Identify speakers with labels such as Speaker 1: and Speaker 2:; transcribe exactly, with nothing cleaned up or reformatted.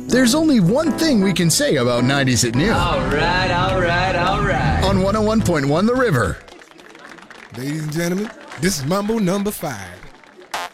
Speaker 1: There's only one thing we can say about nineties at noon.
Speaker 2: All right, all right, all right.
Speaker 1: On one oh one point one The River.
Speaker 3: Ladies and gentlemen, this is Mambo number five.